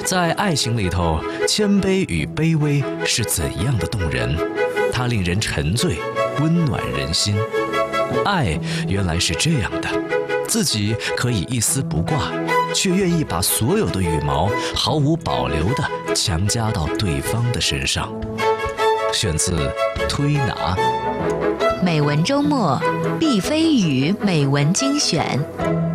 在爱情里头，谦卑与卑微是怎样的动人？它令人沉醉，温暖人心。爱原来是这样的，自己可以一丝不挂，却愿意把所有的羽毛毫无保留地强加到对方的身上。选自推拿。 美文周末，毕飞宇美文精选。